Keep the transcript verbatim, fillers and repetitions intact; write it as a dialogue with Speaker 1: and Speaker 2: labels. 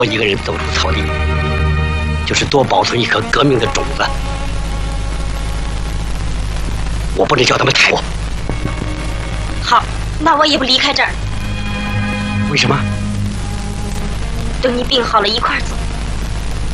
Speaker 1: 我一个人走出草地，就是多保存一颗革命的种子。我不能叫他们踩我。
Speaker 2: 好，那我也不离开这儿。
Speaker 1: 为什么？
Speaker 2: 等你病好了，一块儿走。